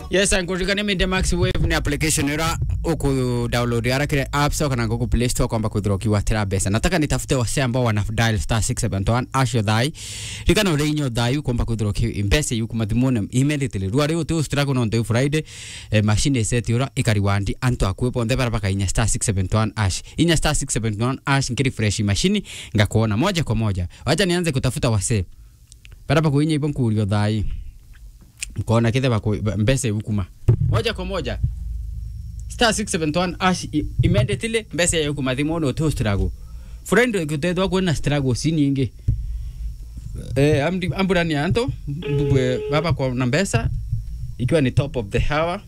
Yes, angurikane Media Max Wave ni application ira uku download ara kile apps kana Google Play Store kwamba kudrokiwa tera pesa. Nataka nitafute wase ambao wana dial *671 asho dai. Likana urenyo dai kwamba kudrokiwa impesa yuko madhumuni immediately. Ruare utu struggle on the Friday machine set ira ikariwandi anto akwepo onde barabaka inya *671 ash. Inya *671 ash ngiri fresh machine ngakuona moja kwa moja. Wacha nianze kutafuta wase. Barabaka kuinya ibon kurio dai. Mkona kile bako mbese hukuma moja kwa moja *671 ash immediately mbese ya hukuma thimono to struggle friend kutedwa kuona struggle siningi amburani anto baba kwa nambesa ikiwa ni top of the hour.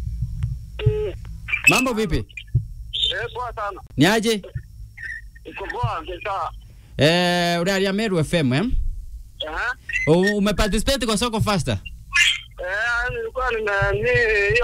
Mambo vipi? Poa sana. Ni aje? Iko poa sasa. Uralia Meru FM umeparticipate kwa soko faster? Nilikuwa ni hiyo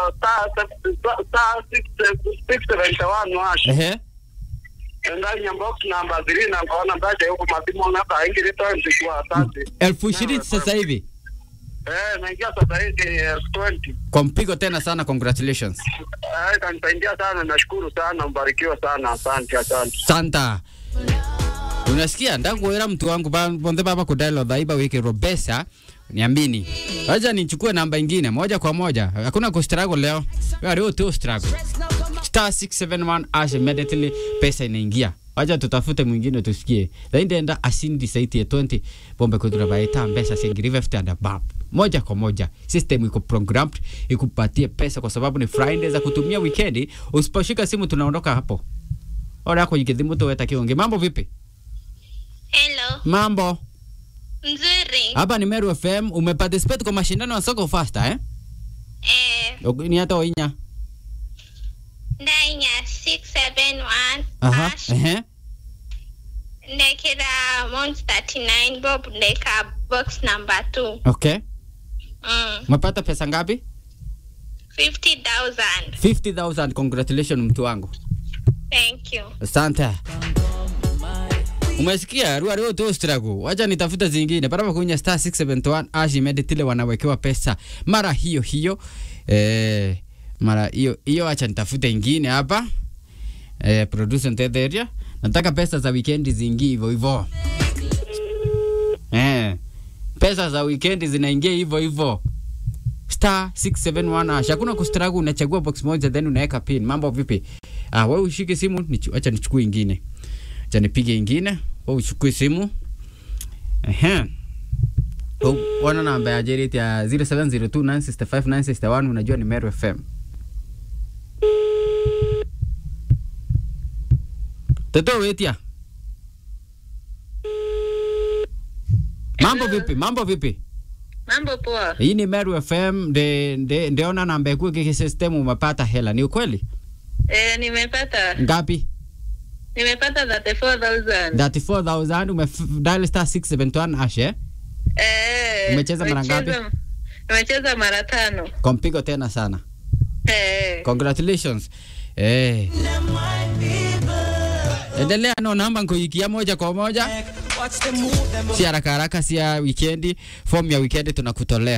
*671 wash. Ndani ya box number 3 na kaona baada huko madimo na kaingi return kwa asante. 2020 sasa hivi. Naingia sasa hivi 20. Kompigo tena sana, congratulations. Kanisaidia sana, nashukuru sana, mbarikiwa sana, asante. Santa. Unasikia ndangu era mtu wangu bonde baba kudailo dhaiba wiki robesa niamini. Acha nichukue namba nyingine moja kwa moja. Hakuna kustruggle leo. Wewe tu struggle. *671 ash immediately pesa inaingia. Acha tutafute mwingine tusikie. Ndaenda asindi saiti ya 20 bombe kudura baita pesa singirive after the bab. Moja kwa moja. System iko programmed ikupatie pesa kwa sababu ni Friday za kutumia weekend. Usiposhika simu tunaondoka hapo. Ora yako ikidhimu tu weta kionge. Mambo vipi? Hello. Mambo. Nzuri. Hapa ni Meru FM, umeparticipate kwa mashindano ya soko faster Ni hata oinya. Ndainya 671. Ndekera Monster 39 bob ndeka box number 2. Okay. Umepata pesa ngapi? 50,000. 50,000, congratulations mtu wangu. Thank you. Asante. Umesikia ruare tu struggle. Wacha nitafuta zingine. Baraba kunya *671 ash immediately wanawekewa pesa. Mara hiyo mara hiyo acha nitafute ingine hapa. Producer Ntetheria. Nataka pesa za weekend zingi hivyo. Pesa za weekend zinaingia hivyo. *671 ash. Hakuna kustruggle, unachagua box moja then unaweka pin. Mambo vipi? Wewe ushike simu, acha nichukue ingine. Acha nipige ingine. Wewe uchukue simu. Wana namba ya Jerry ya 0702965961 unajua ni Meru FM. Toto wetia. Mambo vipi? Mambo poa. Hii ni Meru FM ndeona namba yako kike system umepata hela. Ni ukweli? Nimepata. Ngapi? Nimepata 34,000. 34,000 umedial *671 ash Umecheza mara ngapi? Nimecheza mara 5. Kompigo tena sana. Congratulations. Endelea no namba nkoikia moja kwa moja. Si haraka si ya weekend, form ya weekend tunakutolea.